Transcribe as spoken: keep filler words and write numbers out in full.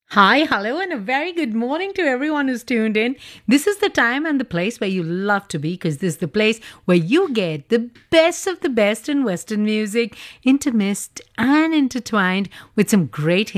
Hi, hello, and a very good morning to everyone who's tuned in. This is the time and the place where you love to be because this is the place where you get the best of the best in Western music, intermixed and intertwined with some great